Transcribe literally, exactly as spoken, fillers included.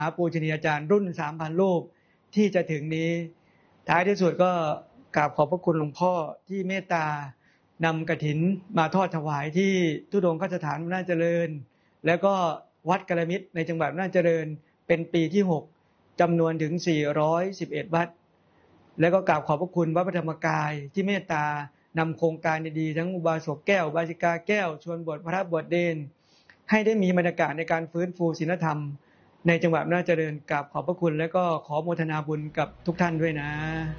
หาปูชนียาจารย์รุ่น สามพัน รูปที่จะถึงนี้ท้ายที่สุดก็กราบขอบพระคุณหลวงพ่อที่เมตตานำกฐินมาทอดถวายที่ทุดงคสถานอำนาจเจริญแล้วก็วัดกัลมิตรในจังหวัดอำนาจเจริญเป็นปีที่หกจำนวนถึงสี่ร้อยสิบเอ็ดวัดแล้วก็กราบขอบพระคุณวัดพระธรรมกายที่เมตตานำโครงการดีๆทั้งอุบาสกแก้วอุบาสิกาแก้วชวนบวชพระบวชเณรให้ได้มีบรรยากาศในการฟื้นฟูศีลธรรมในจังหวัดอำนาจเจริญกราบขอบพระคุณและก็ขอโมทนาบุญกับทุกท่านด้วยนะ